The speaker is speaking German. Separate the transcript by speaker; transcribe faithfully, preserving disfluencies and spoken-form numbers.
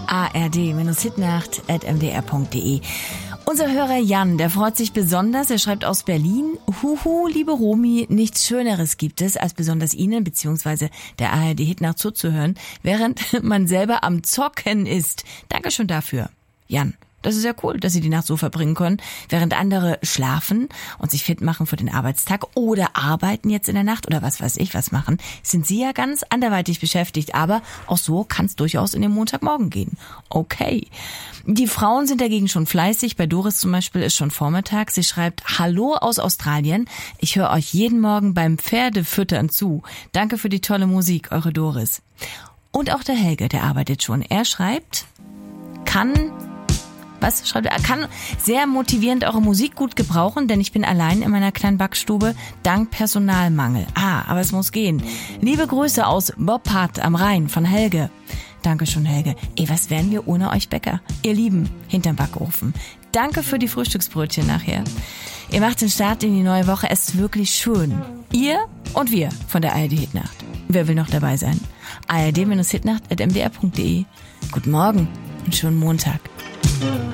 Speaker 1: a r d Hitnacht at m d r punkt d e. Unser Hörer Jan, der freut sich besonders. Er schreibt aus Berlin: Huhu, liebe Romy, nichts Schöneres gibt es, als besonders Ihnen bzw. der A R D Hitnacht zuzuhören, während man selber am Zocken ist. Dankeschön dafür, Jan. Das ist ja cool, dass Sie die Nacht so verbringen können, während andere schlafen und sich fit machen für den Arbeitstag oder arbeiten jetzt in der Nacht oder was weiß ich was machen, sind Sie ja ganz anderweitig beschäftigt. Aber auch so kann es durchaus in den Montagmorgen gehen. Okay. Die Frauen sind dagegen schon fleißig. Bei Doris zum Beispiel ist schon Vormittag. Sie schreibt: Hallo aus Australien. Ich höre euch jeden Morgen beim Pferdefüttern zu. Danke für die tolle Musik, eure Doris. Und auch der Helge, der arbeitet schon. Er schreibt, kann... Was schreibt er? Kann sehr motivierend eure Musik gut gebrauchen, denn ich bin allein in meiner kleinen Backstube dank Personalmangel. Ah, aber es muss gehen. Liebe Grüße aus Boppard am Rhein von Helge. Dankeschön, Helge. Ey, was wären wir ohne euch Bäcker? Ihr Lieben, hinterm Backofen. Danke für die Frühstücksbrötchen nachher. Ihr macht den Start in die neue Woche. Es ist wirklich schön. Ihr und wir von der A R D Hitnacht. Wer will noch dabei sein? a r d Hitnacht at m d r punkt d e. Guten Morgen und schönen Montag.